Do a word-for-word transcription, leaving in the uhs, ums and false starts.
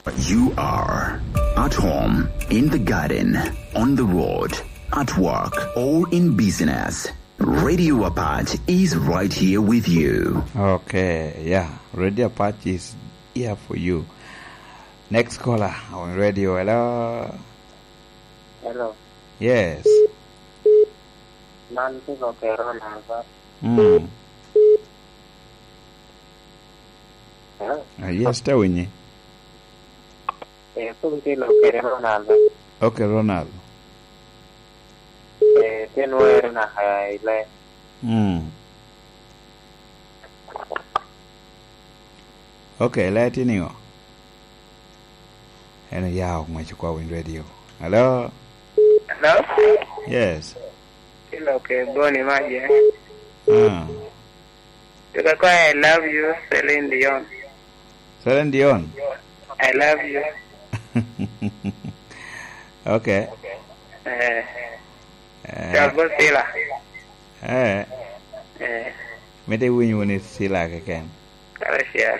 You are at home, in the garden, on the road, at work, or in business. Radio Apache is right here with you. Okay, yeah. Radio Apache is here for you. Next caller on radio. Hello. Hello. Yes. Nanti lo kero nasa. Hmm. Hello. Uh, yes, tell me. Eh, punti lo kero nasa. Okay, Ronald. Eh, tinuero na haile. Hmm. Okay, let you know. And yeah, much in radio. Hello. Hello. Yes. Hello, ke boni maji. Ah. Tukakwa I love you, Celine Dion. Celine Dion. I love you. Okay. Eh. Uh, Jabo sila. eh. Eh. Maybe when you want to see like again. Gracias.